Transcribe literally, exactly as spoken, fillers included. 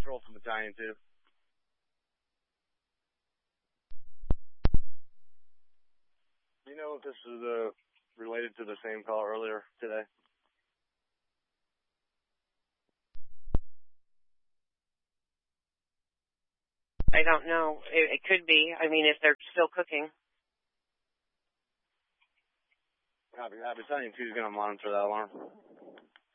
Control from Battalion two. Do you know if this is uh, related to the same call earlier today? I don't know. It, it could be. I mean, if they're still cooking. Copy. Uh, Battalion two is going to monitor that alarm.